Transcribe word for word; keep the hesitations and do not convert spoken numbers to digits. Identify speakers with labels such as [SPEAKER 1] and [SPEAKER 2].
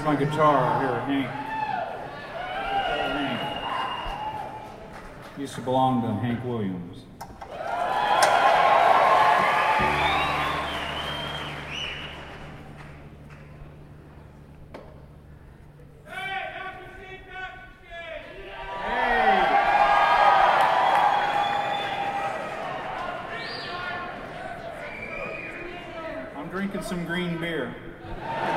[SPEAKER 1] Here's my guitar. Here, Hank. Hank. Used to belong to Hank Williams. Drinking some green beer.